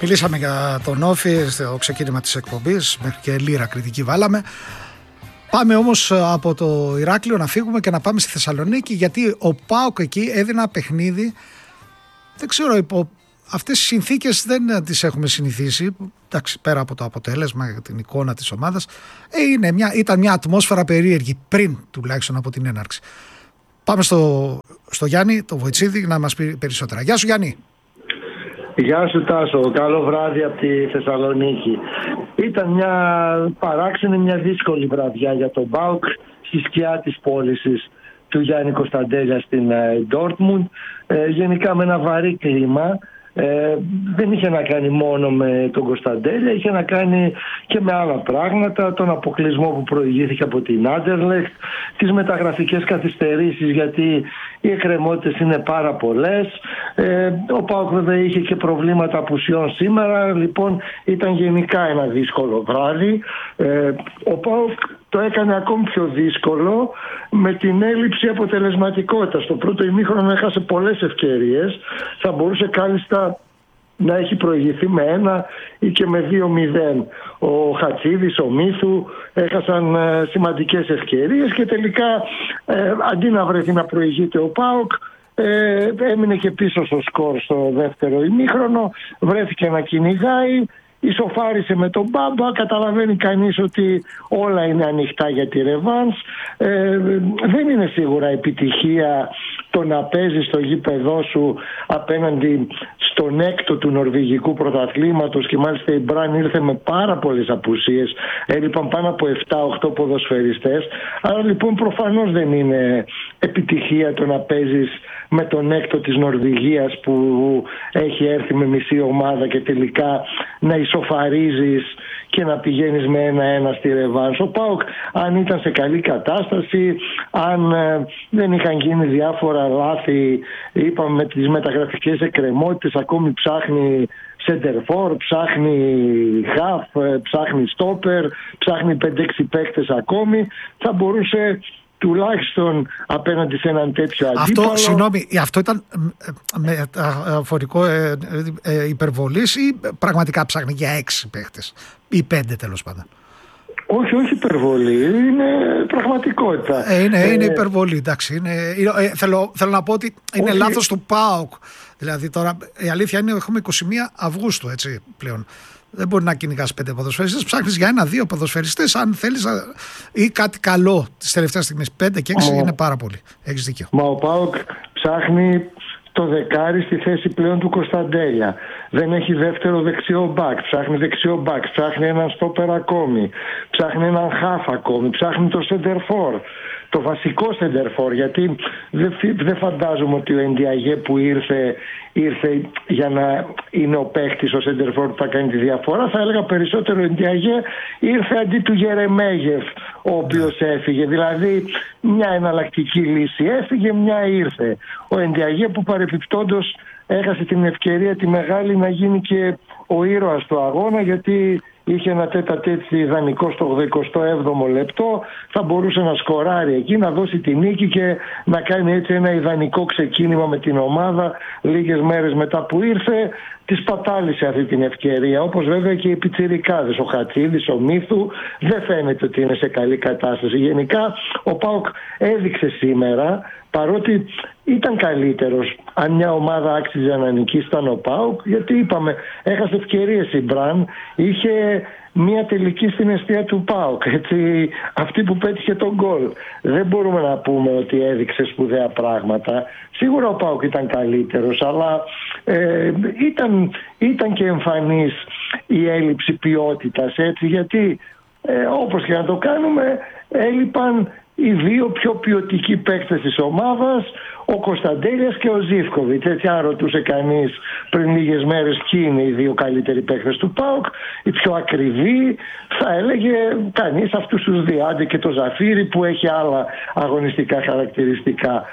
Μιλήσαμε για τον Όφη στο ξεκίνημα της εκπομπής, μέχρι και λίρα κριτική βάλαμε. Πάμε όμως από το Ηράκλειο να φύγουμε και να πάμε στη Θεσσαλονίκη, γιατί ο ΠΑΟΚ εκεί έδινε ένα παιχνίδι, δεν ξέρω, υπό αυτές τις συνθήκες δεν τις έχουμε συνηθίσει, εντάξει, πέρα από το αποτέλεσμα για την εικόνα της ομάδας, ήταν μια ατμόσφαιρα περίεργη πριν τουλάχιστον από την έναρξη. Πάμε στο Γιάννη, το Βοητσίδη, να μας πει περισσότερα. Γεια σου Γιάννη. Γεια σου Τάσο, καλό βράδυ από τη Θεσσαλονίκη. Ήταν μια παράξενη, μια δύσκολη βραδιά για τον ΠΑΟΚ στη σκιά της πώλησης του Γιάννη Κωνσταντέλια στην Ντόρτμουντ. Γενικά με ένα βαρύ κλίμα. Δεν είχε να κάνει μόνο με τον Κωνσταντέλια, είχε να κάνει και με άλλα πράγματα, τον αποκλεισμό που προηγήθηκε από την Άντερλεχτ, τις μεταγραφικές καθυστερήσεις, γιατί οι εκκρεμότητες είναι πάρα πολλές. Ο ΠΑΟΚ βέβαια είχε και προβλήματα απουσιών σήμερα, λοιπόν ήταν γενικά ένα δύσκολο βράδυ. Ο ΠΑΟΚ το έκανε ακόμη πιο δύσκολο με την έλλειψη αποτελεσματικότητας. Στο πρώτο ημίχρονο έχασε πολλές ευκαιρίες. Θα μπορούσε κάλλιστα να έχει προηγηθεί με 1 ή και με 2-0. Ο Χατσίδης, ο Μίθου έχασαν σημαντικές ευκαιρίες και τελικά αντί να βρεθεί να προηγείται ο ΠΑΟΚ, έμεινε και πίσω στο σκορ στο δεύτερο ημίχρονο, βρέθηκε να κυνηγάει, ισοφάρισε με τον Μπάμπα. Καταλαβαίνει κανείς ότι όλα είναι ανοιχτά για τη ρεβάνς. Δεν είναι σίγουρα επιτυχία το να παίζει στο γήπεδό σου απέναντι στον έκτο του νορβηγικού πρωταθλήματος, και μάλιστα η Μπραν ήρθε με πάρα πολλές απουσίες, έλειπαν πάνω από 7-8 ποδοσφαιριστές. Άρα λοιπόν προφανώς δεν είναι επιτυχία το να παίζεις με τον έκτο της Νορβηγίας που έχει έρθει με μισή ομάδα και τελικά να ισοφαρίζεις και να πηγαίνεις με 1-1 στη ρεβάνς. Ο ΠΑΟΚ, αν ήταν σε καλή κατάσταση, αν δεν είχαν γίνει διάφορα λάθη, είπαμε με τις μεταγραφικές εκκρεμότητες, ακόμη ψάχνει σεντερφόρ, ψάχνει χαφ, ψάχνει στόπερ, ψάχνει 5-6 παίκτες ακόμη, θα μπορούσε τουλάχιστον απέναντι σε έναν τέτοιο αντίπαλο. Αυτό ήταν μεταφορικό υπερβολής ή πραγματικά ψάχνει για 6 παίχτες ή 5 τέλος πάντων? Όχι υπερβολή, είναι πραγματικότητα. Είναι υπερβολή, εντάξει. Θέλω να πω ότι είναι λάθος του ΠΑΟΚ. Δηλαδή τώρα η αλήθεια είναι ότι έχουμε 21 Αυγούστου έτσι πλέον. Δεν μπορεί να κυνηγάς 5 ποδοσφαιριστές. Ψάχνεις για 1-2 ποδοσφαιριστές, αν θέλεις, ή κάτι καλό τις τελευταίες στιγμές. 5 και 6 είναι πάρα πολύ. Έχεις δίκιο. Μα ο ΠΑΟΚ ψάχνει το δεκάρι στη θέση πλέον του Κωνσταντέλια. Δεν έχει δεύτερο δεξιό μπακ. Ψάχνει δεξιό μπακ. Ψάχνει έναν στόπερ ακόμη. Ψάχνει έναν χαφ ακόμη. Ψάχνει το σεντερφόρ. Το βασικό σεντερφόρ, γιατί δεν φαντάζομαι ότι ο Εντιαγέ που ήρθε για να είναι ο παίκτης, ο σεντερφόρ που θα κάνει τη διαφορά. Θα έλεγα περισσότερο ο Εντιαγέ ήρθε αντί του Γερεμέγεφ, ο οποίος έφυγε. Δηλαδή μια εναλλακτική λύση έφυγε, μια ήρθε. Ο Εντιαγέ που παρεπιπτόντως έχασε την ευκαιρία τη μεγάλη να γίνει και ο ήρωας του αγώνα, γιατί είχε ένα τέτα-τέτ ιδανικό στο 87ο λεπτό, θα μπορούσε να σκοράρει εκεί, να δώσει τη νίκη και να κάνει έτσι ένα ιδανικό ξεκίνημα με την ομάδα. Λίγες μέρες μετά που ήρθε, της πατάλησε αυτή την ευκαιρία, όπως βέβαια και οι πιτσιρικάδες, ο Χατσίδης, ο Μίθου, δεν φαίνεται ότι είναι σε καλή κατάσταση. Γενικά ο ΠΑΟΚ έδειξε σήμερα, παρότι ήταν καλύτερος, αν μια ομάδα άξιζε να νικήσει ήταν ο ΠΑΟΚ, γιατί είπαμε, έχασε ευκαιρίες η Μπραν, είχε μια τελική στην εστία του ΠΑΟΚ, έτσι, αυτή που πέτυχε τον γκολ. Δεν μπορούμε να πούμε ότι έδειξε σπουδαία πράγματα. Σίγουρα ο ΠΑΟΚ ήταν καλύτερος, αλλά ήταν και εμφανής η έλλειψη ποιότητας, έτσι, γιατί όπως και να το κάνουμε έλειπαν οι δύο πιο ποιοτικοί παίκτες της ομάδας, ο Κωνσταντέλιας και ο Ζίβκοβιτς. Έτσι, αν ρωτούσε κανείς πριν λίγες μέρες ποιοι είναι οι δύο καλύτεροι παίκτες του ΠΑΟΚ, οι πιο ακριβοί, θα έλεγε κανείς αυτούς τους δύο, άντε και το Ζαφύρι που έχει άλλα αγωνιστικά χαρακτηριστικά.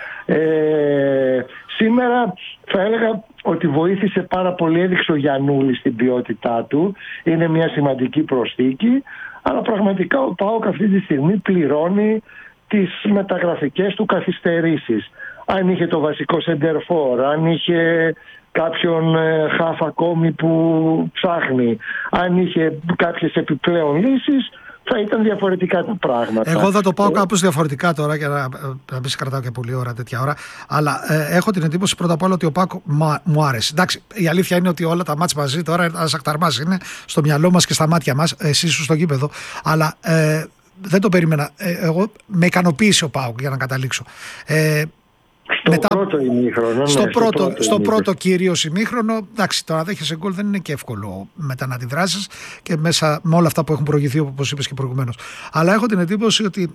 Σήμερα θα έλεγα ότι βοήθησε πάρα πολύ, έδειξε ο Γιαννούλης στην ποιότητά του, είναι μια σημαντική προσθήκη, αλλά πραγματικά ο ΠΑΟΚ αυτή τη στιγμή πληρώνει τις μεταγραφικές του καθυστερήσεις. Αν είχε το βασικό σεντερφόρ, αν είχε κάποιον χαφ ακόμη που ψάχνει, αν είχε κάποιες επιπλέον λύσεις, θα ήταν διαφορετικά τα πράγματα. Εγώ θα το πάω κάπως διαφορετικά τώρα, για να μην σε κρατάω και πολλή ώρα τέτοια ώρα. Αλλά έχω την εντύπωση πρώτα απ' όλα ότι ο ΠΑΟΚ μου άρεσε. Εντάξει, η αλήθεια είναι ότι όλα τα μάτς μαζί τώρα ένας ακταρμάς είναι στο μυαλό μας και στα μάτια μας. Εσύ ήσουν στο γήπεδο. Αλλά δεν το περίμενα. Εγώ με ικανοποίησε ο ΠΑΟΚ, για να καταλήξω. Πρώτο ημίχρονο. Στο πρώτο κυρίως ημίχρονο. Εντάξει, τώρα δέχεσαι γκολ, δεν είναι και εύκολο μετά να αντιδράσεις και μέσα με όλα αυτά που έχουν προηγηθεί, όπως είπες και προηγουμένως. Αλλά έχω την εντύπωση ότι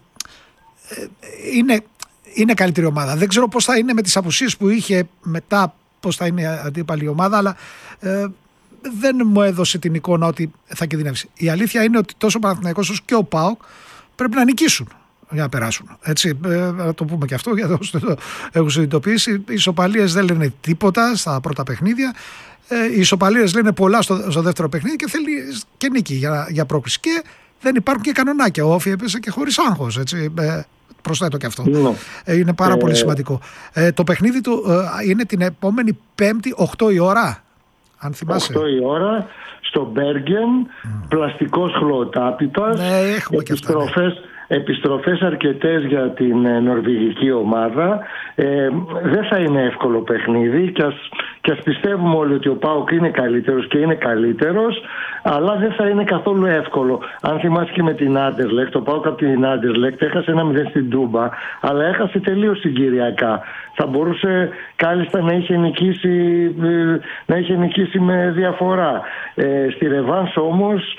είναι καλύτερη ομάδα. Δεν ξέρω πώς θα είναι με τις απουσίες που είχε μετά, πώς θα είναι η αντίπαλη ομάδα, αλλά δεν μου έδωσε την εικόνα ότι θα κινδυνεύσει. Η αλήθεια είναι ότι τόσο ο Παναθηναϊκός όσο και ο ΠΑΟΚ πρέπει να νικήσουν για να περάσουν. Έτσι, να το πούμε και αυτό, γιατί το έχω συνειδητοποιήσει. Οι ισοπαλίες δεν λένε τίποτα στα πρώτα παιχνίδια. Οι ισοπαλίες λένε πολλά στο δεύτερο παιχνίδι και θέλει και νίκη για πρόκριση. Και δεν υπάρχουν και κανονάκια. Ο Όφι έπεσε και χωρίς άγχος. Έτσι, προσθέτω και αυτό. Είναι πάρα πολύ σημαντικό. Το παιχνίδι του είναι την επόμενη Πέμπτη, 8 η ώρα. Αν θυμάσαι. 8 η ώρα στο Μπέργεν, πλαστικός χλωοτάπητας, επιστροφές αρκετές για την νορβηγική ομάδα. Δεν θα είναι εύκολο παιχνίδι και ας πιστεύουμε όλοι ότι ο ΠΑΟΚ είναι καλύτερος και είναι καλύτερος, αλλά δεν θα είναι καθόλου εύκολο. Αν θυμάσαι και με την Άντερλεχτ, ο ΠΑΟΚ από την Άντερλεχτ έχασε 1-0 στην Τούμπα, αλλά έχασε τελείως συγκυριακά. Θα μπορούσε κάλλιστα να είχε νικήσει με διαφορά. Στη ρεβάνς όμως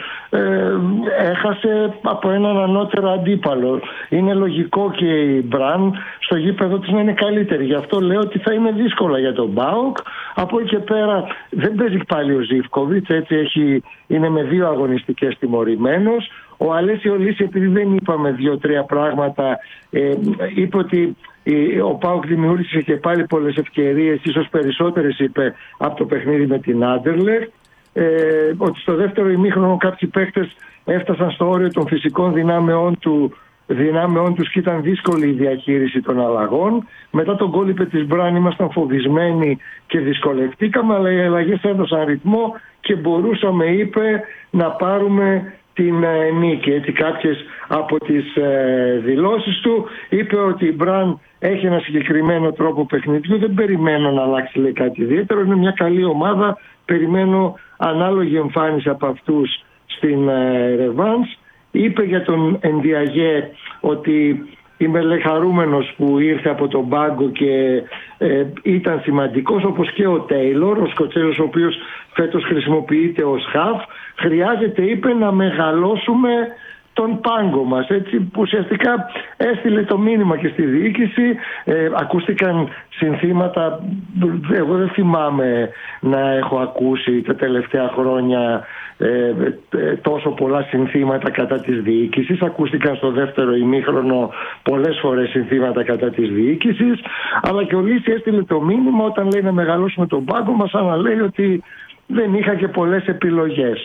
έχασε από έναν ανώτερο αντίπαλο. Είναι λογικό και η Μπραν στο γήπεδο της να είναι καλύτερη. Γι' αυτό λέω ότι θα είναι δύσκολα για τον ΠΑΟΚ. Από εκεί και πέρα δεν παίζει πάλι ο Ζίβκοβιτς, έτσι είναι με 2 αγωνιστικές τιμωρημένος. Ο Αλέσιο Λύση, επειδή δεν είπαμε 2-3 πράγματα, είπε ότι ο ΠΑΟΚ δημιούργησε και πάλι πολλές ευκαιρίες, ίσως περισσότερες είπε από το παιχνίδι με την Άντερλεχτ, ότι στο δεύτερο ημίχρονο κάποιοι παίκτες έφτασαν στο όριο των φυσικών δυνάμεών τους και ήταν δύσκολη η διαχείριση των αλλαγών. Μετά τον γκολ της Μπραν ήμασταν φοβισμένοι και δυσκολευτήκαμε, αλλά οι αλλαγές έδωσαν ρυθμό και μπορούσαμε, είπε, να πάρουμε την νίκη. Έτσι, κάποιες από τις δηλώσεις του είπε ότι η Μπραν έχει ένα συγκεκριμένο τρόπο παιχνιδιού, δεν περιμένω να αλλάξει, λέει, κάτι ιδιαίτερο, είναι μια καλή ομάδα, περιμένω ανάλογη εμφάνιση από αυτούς στην ρεβάνς. Είπε για τον Ενδιαγέ ότι είμαι χαρούμενος που ήρθε από τον πάγκο και ήταν σημαντικός, όπως και ο Τέιλορ, ο Σκοτσέζος, ο οποίος φέτος χρησιμοποιείται ως χαφ. Χρειάζεται, είπε, να μεγαλώσουμε τον πάγκο μας, έτσι, που ουσιαστικά έστειλε το μήνυμα και στη διοίκηση. Ακούστηκαν συνθήματα, εγώ δεν θυμάμαι να έχω ακούσει τα τελευταία χρόνια τόσο πολλά συνθήματα κατά της διοίκησης. Ακούστηκαν στο δεύτερο ημίχρονο πολλές φορές συνθήματα κατά της διοίκησης, αλλά και ο Λύση έστειλε το μήνυμα όταν λέει να μεγαλώσουμε τον πάγκο μας, σαν να λέει ότι δεν είχα και πολλές επιλογές.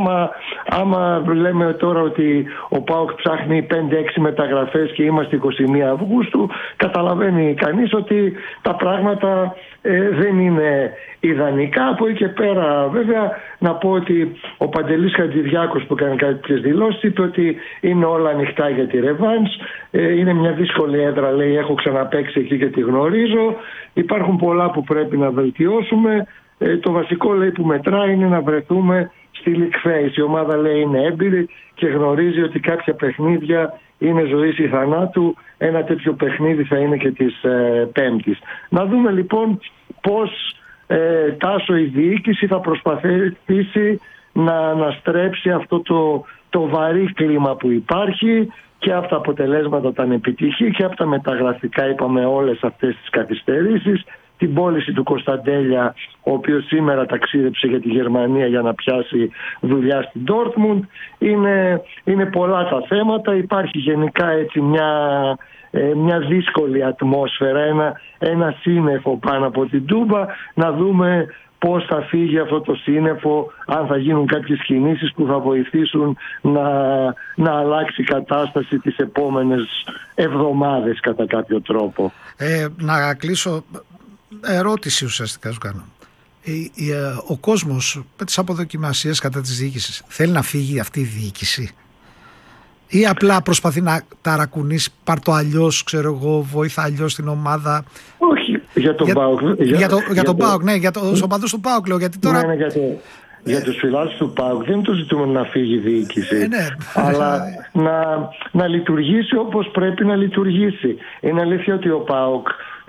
Άμα λέμε τώρα ότι ο ΠΑΟΚ ψάχνει 5-6 μεταγραφές και είμαστε 21 Αυγούστου, καταλαβαίνει κανείς ότι τα πράγματα δεν είναι ιδανικά. Από εκεί και πέρα, βέβαια, να πω ότι ο Παντελής Χατζηδιάκος, που έκανε κάποιες δηλώσεις, είπε ότι είναι όλα ανοιχτά για τη ρεβάνς. Είναι μια δύσκολη έδρα, λέει, έχω ξαναπαίξει εκεί και τη γνωρίζω. Υπάρχουν πολλά που πρέπει να βελτιώσουμε. Το βασικό, λέει, που μετράει είναι να βρεθούμε στη league phase. Η ομάδα, λέει, είναι έμπειρη και γνωρίζει ότι κάποια παιχνίδια είναι ζωής ή θανάτου. Ένα τέτοιο παιχνίδι θα είναι και της Πέμπτης. Να δούμε λοιπόν πώς Τάσο η διοίκηση θα προσπαθήσει να αναστρέψει αυτό το βαρύ κλίμα που υπάρχει και από τα αποτελέσματα όταν επιτυχεί και από τα μεταγραφικά, είπαμε, όλες αυτές τις καθυστερήσεις. Την πώληση του Κωνσταντέλια, ο οποίος σήμερα ταξίδεψε για τη Γερμανία για να πιάσει δουλειά στην Ντόρτμουντ. Είναι πολλά τα θέματα. Υπάρχει γενικά, έτσι, μια δύσκολη ατμόσφαιρα, ένα σύννεφο πάνω από την Τούμπα. Να δούμε πώς θα φύγει αυτό το σύννεφο, αν θα γίνουν κάποιες κινήσεις που θα βοηθήσουν να αλλάξει η κατάσταση τις επόμενες εβδομάδες κατά κάποιο τρόπο. Να κλείσω. Ερώτηση ουσιαστικά σου κάνω. Ο κόσμος με τις αποδοκιμασίες κατά της διοίκησης θέλει να φύγει αυτή η διοίκηση ή απλά προσπαθεί να ταρακουνήσει, πάρ' το αλλιώς, ξέρω εγώ, βοήθα αλλιώς την ομάδα? Όχι, για τον ΠΑΟΚ. Για τον ΠΑΟΚ, ναι, για τους οπαδούς του ΠΑΟΚ λέω, γιατί τώρα... Ναι, για τους φιλάθλους του ΠΑΟΚ δεν το ζητούμε να φύγει η διοίκηση, ναι. Αλλά να λειτουργήσει όπως πρέπει να λειτουργήσει. Είναι αλήθεια ότι ο ΠΑΟΚ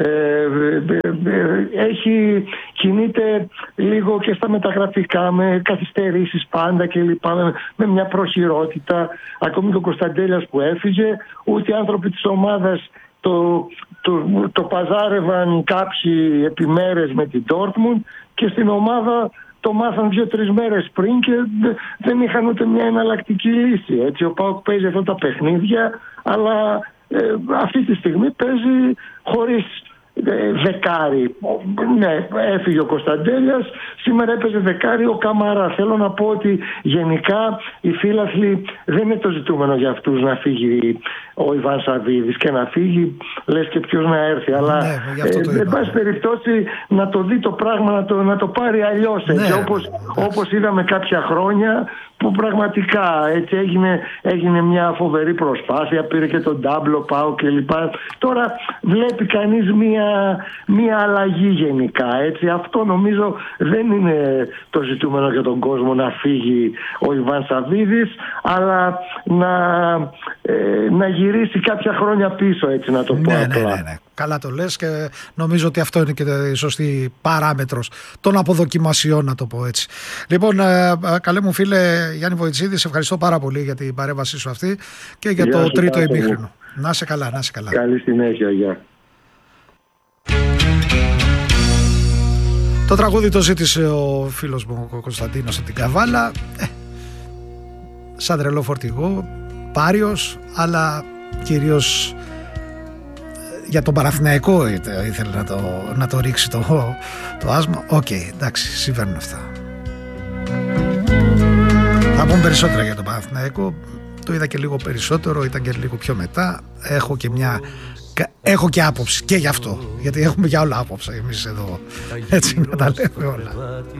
κινείται λίγο και στα μεταγραφικά, με καθυστερήσεις πάντα και λοιπά, με μια προχειρότητα. Ακόμη και ο Κωνσταντέλιας που έφυγε, ούτε οι άνθρωποι της ομάδας το παζάρευαν κάποιοι επιμέρες με την Ντόρτμουντ και στην ομάδα το μάθαν 2-3 μέρες πριν και δεν είχαν ούτε μια εναλλακτική λύση. Έτσι, ο ΠΑΟΚ παίζει αυτά τα παιχνίδια, αλλά αυτή τη στιγμή παίζει χωρίς δεκάρι. Ναι, έφυγε ο Κωνσταντέλιας, σήμερα έπαιζε δεκάρι ο Καμαρά. Θέλω να πω ότι γενικά οι φίλαθλοι δεν είναι το ζητούμενο για αυτούς να φύγει ο Ιβάν Σαββίδης, και να φύγει λες και ποιος να έρθει, αλλά εν πάση περιπτώσει να το δει το πράγμα, να το πάρει αλλιώς, έτσι, όπως είδαμε κάποια χρόνια που πραγματικά έτσι έγινε μια φοβερή προσπάθεια, πήρε και τον Ντάμπλο, Πάο κλπ. Τώρα βλέπει κανείς μια αλλαγή γενικά, έτσι. Αυτό νομίζω δεν είναι το ζητούμενο για τον κόσμο, να φύγει ο Ιβάν Σαββίδης, αλλά να γυρίσει κάποια χρόνια πίσω, έτσι να το πω απλά. Ναι. Καλά το λες και νομίζω ότι αυτό είναι και η σωστή παράμετρος των αποδοκιμασιών, να το πω έτσι. Λοιπόν, καλέ μου φίλε Γιάννη Βοητσίδη, σε ευχαριστώ πάρα πολύ για την παρέμβασή σου αυτή και για το τρίτο ημίχρονο. Να είσαι καλά, να είσαι καλά. Καλή συνέχεια, γεια. Το τραγούδι το ζήτησε ο φίλος μου ο Κωνσταντίνος από την Καβάλα, σαν τρελό φορτηγό, πάριος, αλλά κυρίως για τον Παναθηναϊκό ήθελε να το ρίξει το άσμα. Οκ, εντάξει, συμβαίνουν αυτά. Θα πούμε περισσότερα για τον Παναθηναϊκό. Το είδα και λίγο περισσότερο, ήταν και λίγο πιο μετά. Έχω και άποψη και γι' αυτό, γιατί έχουμε για όλα άποψη εμείς εδώ, έτσι να τα λέμε όλα.